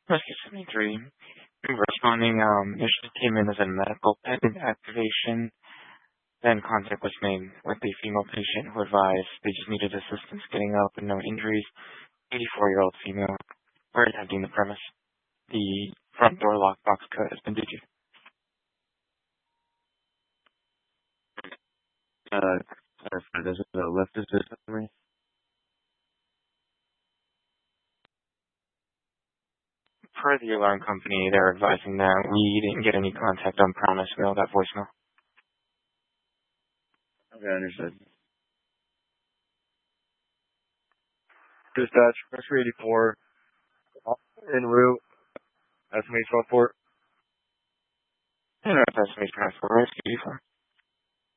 Rescue 73. Responding initially came in as a medical pendant activation. Then contact was made with the female patient who advised they just needed assistance getting up and no injuries. 84-year-old female already emptying the premise. The front door lockbox code has been digit. This is a lift assist summary. Per the alarm company, they're advising that we didn't get any contact on promise. We all got voicemail. Okay, understood. Dispatch, Rescue 84, en route, estimate 12 port. And our estimate transport, Rescue 84.